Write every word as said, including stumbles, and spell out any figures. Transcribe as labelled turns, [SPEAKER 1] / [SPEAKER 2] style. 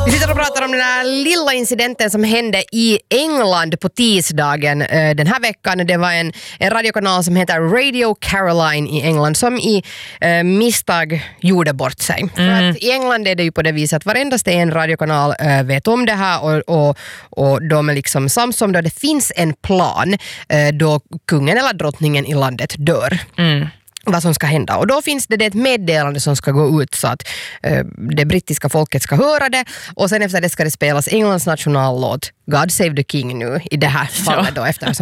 [SPEAKER 1] Vi sitter och pratar om den här lilla incidenten som hände i England på tisdagen eh, den här veckan. Det var en, en radiokanal som heter Radio Caroline i England som i eh, misstag gjorde bort sig. Mm. För att i England är det ju på det viset att varendaste en radiokanal eh, vet om det här och, och, och de är liksom sams om det. Det finns en plan eh, då kungen eller drottningen i landet dör. Mm. Vad som ska hända. Och då finns det, det ett meddelande som ska gå ut så att eh, det brittiska folket ska höra det. Och sen efter det ska det spelas Englands nationallåt God Save the King nu i det här fallet då, eftersom